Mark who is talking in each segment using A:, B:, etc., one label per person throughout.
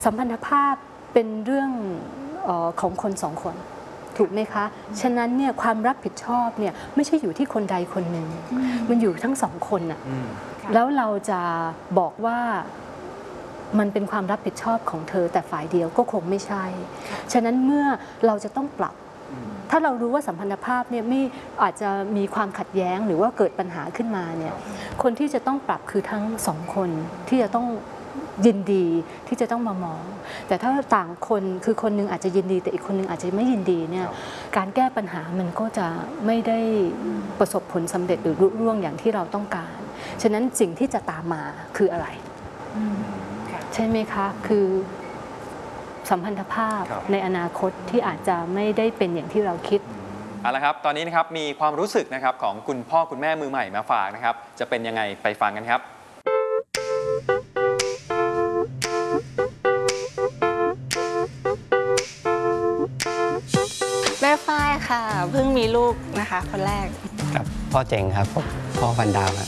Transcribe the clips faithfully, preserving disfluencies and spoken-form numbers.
A: สัมพันธภาพเป็นเรื่องเอ่อของคนสองคนถูกไหมคะฉะนั้นเนี่ยความรับผิดชอบเนี่ยไม่ใช่อยู่ที่คนใดคนหนึ่งมันอยู่ทั้งสองคนน่ะแล้วเราจะบอกว่ามันเป็นความรับผิดชอบของเธอแต่ฝ่ายเดียวก็คงไม่ใช่ฉะนั้นเมื่อเราจะต้องปรับถ้าเรารู้ว่าสัมพันธภาพเนี่ยไม่อาจจะมีความขัดแย้งหรือว่าเกิดปัญหาขึ้นมาเนี่ยคนที่จะต้องปรับคือทั้งสองคนที่จะต้องยินดีที่จะต้องมามองแต่ถ้าต่างคนคือคนนึงอาจจะยินดีแต่อีกคนนึงอาจจะไม่ยินดีเนี่ยการแก้ปัญหามันก็จะไม่ได้ประสบผลสำเร็จหรือรุ่งเรืองอย่างที่เราต้องการฉะนั้นสิ่งที่จะตามมาคืออะไรใช่ไหมคะคือสัมพันธภาพในอนาคตที่อาจจะไม่ได้เป็นอย่างที่เราคิด
B: เอาละครับตอนนี้นะครับมีความรู้สึกนะครับของคุณพ่อคุณแม่มือใหม่มาฝากนะครับจะเป็นยังไงไปฟังกันครับ
C: แม่ฝ้ายค่ะเพิ่งมีลูกนะคะคนแรก
D: กับพ่อเจ๋งครับพ่อพันดาวครับ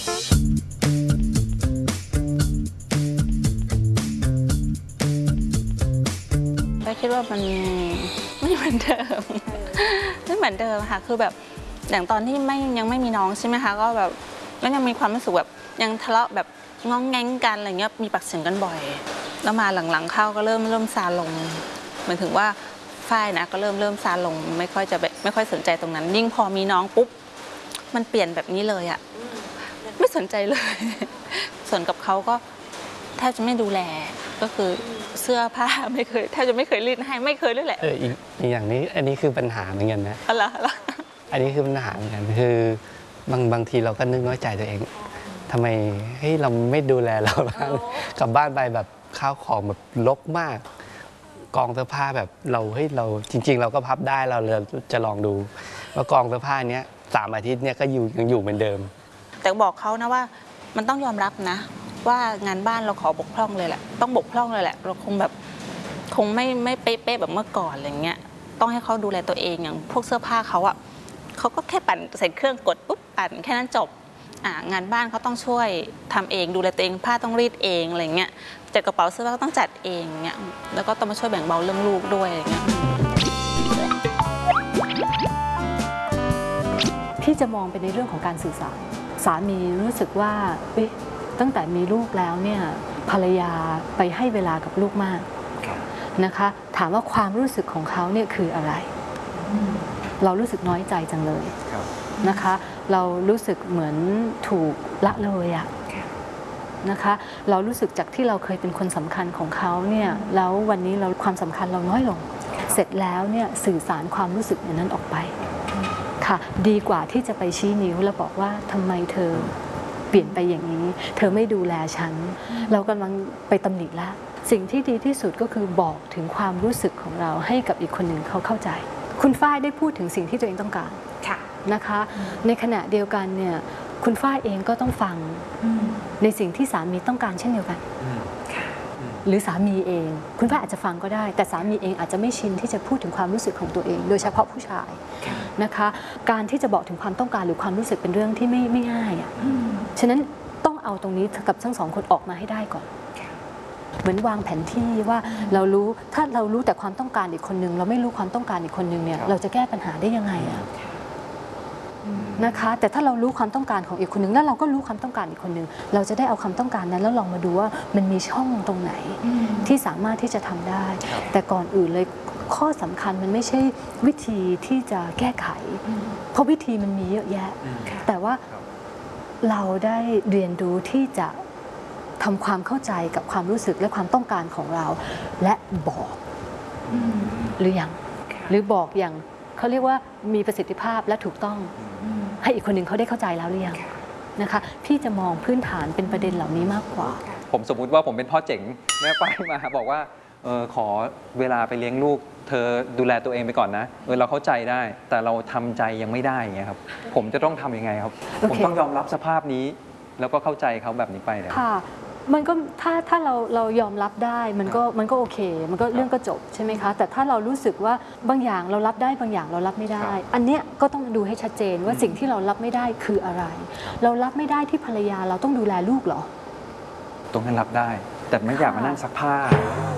C: ก็คิดว่ามันไม่เหมือนเดิมไม่เหมือนเดิมค่ะคือแบบอย่างตอนที่ไม่ยังไม่มีน้องใช่ไหมคะก็แบบก็ยังมีความรู้สึกแบบยังทะเลาะแบบง้องแง้งกันอะไรเงี้ยมีปากเสียงกันบ่อยแล้วมาหลังๆเข้าก็เริ่มเริ่มซาลงหมายถึงว่าฝ้ายนะก็เริ่มเริ่มซาลงไม่ค่อยจะไม่ค่อยสนใจตรงนั้นยิ่งพอมีน้องปุ๊บมันเปลี่ยนแบบนี้เลยอะไม่สนใจเลยส่วนกับเขาก็แทบจะไม่ดูแลก็คือเสื้อผ้าไม่เคยแทบจะไม่เคยรีดให้ไม่เคยเลยแหละ
D: เอออีกอย่างนี้อันนี้คือปัญหาเหมือนกันนะ
C: อะไรอะไร
D: อันนี้คือปัญหาเหมือนกันคือบางบางทีเราก็นึกน้อยใจตัวเองทำไมเฮ้ยเราไม่ดูแลเราบ้างกลับบ้านไปแบบข้าวของแบบรกมากกองเสื้อผ้าแบบเราเฮ้ยเราจริงๆเราก็พับได้เราเลยจะลองดูว่ากองเสื้อผ้าเนี้ยสามอาทิตย์เนี้ยก็อยู่ยังอยู่เหมือนเดิม
C: แต่บอกเขานะว่ามันต้องยอมรับนะว่างานบ้านเราขอบกพร่องเลยแหละต้องบกพร่องเลยแหละเราคงแบบคงไม่ไม่เป๊ะๆแบบเมื่อก่อนอะไรเงี้ยต้องให้เขาดูแลตัวเองอย่างพวกเสื้อผ้าเขาอะเขาก็แค่ปั่นใส่เครื่องกดปุ๊บปั่นแค่นั้นจบอ่างานบ้านเขาต้องช่วยทำเองดูแลตัวเองผ้าต้องรีดเองอะไรเงี้ยจัดกระเป๋าเสื้อผ้าก็ต้องจัดเองเงี้ยแล้วก็ต้องมาช่วยแบ่งเบาเรื่องลูกด้วยอะไรเงี้ย
A: พี่จะมองไปในเรื่องของการสื่อสารสามีรู้สึกว่าเอ๊ะตั้งแต่มีลูกแล้วเนี่ยภรรยาไปให้เวลากับลูกมากนะคะถามว่าความรู้สึกของเขาเนี่ยคืออะไรเรารู้สึกน้อยใจจังเลยนะคะเรารู้สึกเหมือนถูกละเลยอะนะคะเรารู้สึกจากที่เราเคยเป็นคนสำคัญของเขาเนี่ยแล้ววันนี้เราความสำคัญเราน้อยลงเสร็จแล้วเนี่ยสื่อสารความรู้สึกอย่างนั้นออกไปค่ะดีกว่าที่จะไปชี้นิ้วแล้วบอกว่าทำไมเธอเปลี่ยนไปอย่างนี้เธอไม่ดูแลฉันเรากำลังไปตำหนิละสิ่งที่ดีที่สุดก็คือบอกถึงความรู้สึกของเราให้กับอีกคนหนึ่งเขาเข้าใจคุณฝ้ายได้พูดถึงสิ่งที่ตัวเองต้องการนะคะในขณะเดียวกันเนี่ยคุณฝ้ายเองก็ต้องฟังในสิ่งที่สามีต้องการเช่นเดียวกันหรือสามีเองคุณฝ้ายอาจจะฟังก็ได้แต่สามีเองอาจจะไม่ชินที่จะพูดถึงความรู้สึกของตัวเองโดยเฉพาะผู้ชายนะคะการที่จะบอกถึงความต้องการหรือความรู้สึกเป็นเรื่องที่ไม่ไม่ง่ายอ่ะฉะนั้นต้องเอาตรงนี้กับทั้งสองคนออกมาให้ได้ก่อนเหมือนวางแผนที่ว่าเรารู้ถ้าเรารู้แต่ความต้องการอีกคนนึงเราไม่รู้ความต้องการอีกคนนึงเนี่ยเราจะแก้ปัญหาได้ยังไงอ่ะนะคะแต่ถ้าเรารู้ความต้องการของอีกคนนึงแล้วเราก็รู้ความต้องการอีกคนนึงเราจะได้เอาความต้องการนั้นแล้วลองมาดูว่ามันมีช่องตรงไหนที่สามารถที่จะทำได้แต่ก่อนอื่นเลยข้อสำคัญมันไม่ใช่วิธีที่จะแก้ไขเพราะวิธีมันมีเยอะแยะแต่ว่าเราได้เรียนรู้ที่จะทำความเข้าใจกับความรู้สึกและความต้องการของเราและบอกหรือยังหรือบอกอย่างเขาเรียกว่ามีประสิทธิภาพและถูกต้องให้อีกคนหนึ่งเขาได้เข้าใจแล้วหรือยังนะคะพี่จะมองพื้นฐานเป็นประเด็นเหล่านี้มากกว่า
B: ผมสมมุติว่าผมเป็นพ่อเจ๋งแม่ฝ้ายมาบอกว่าเออขอเวลาไปเลี้ยงลูกเธอดูแลตัวเองไปก่อนนะเออเราเข้าใจได้แต่เราทำใจยังไม่ได้อย่างเงี้ยครับผมจะต้องทำยังไงครับ okay. ผมต้องยอมรับสภาพนี้แล้วก็เข้าใจเขาแบบนี้ไปเลย
A: ค่ะมันก็ถ้าถ้าเราเรายอมรับได้มันก็มันก็โอเคมันก็เรื่องก็จบใช่ไหมคะแต่ถ้าเรารู้สึกว่าบางอย่างเรารับได้บางอย่างเรารับไม่ได้อันเนี้ยก็ต้องดูให้ชัดเจนว่าสิ่งที่เรารับไม่ได้คืออะไรเรารับไม่ได้ที่ภรรยาเราต้องดูแลลูกเหรอ
B: ตรงนั้นรับได้แต่ไม่อยากมานั่งซักผ้า